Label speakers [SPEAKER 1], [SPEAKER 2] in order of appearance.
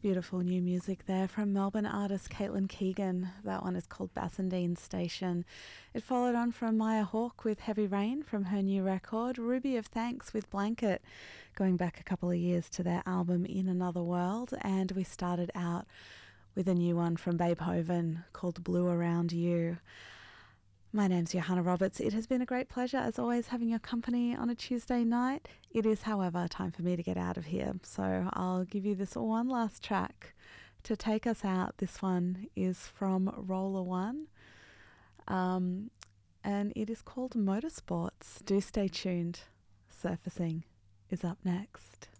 [SPEAKER 1] Beautiful new music there from Melbourne artist Caitlin Keegan. That one is called Bassendean Station. It followed on from Maya Hawke with Heavy Rain from her new record, Ruby of Thanks with Blanket, going back a couple of years to their album In Another World. And we started out with a new one from Beethoven called Blue Around You. My name's Johanna Roberts. It has been a great pleasure, as always, having your company on a Tuesday night. It is, however, time for me to get out of here. So I'll give you this one last track to take us out. This one is from Roller One, and it is called Motorsports. Do stay tuned. Surfacing is up next.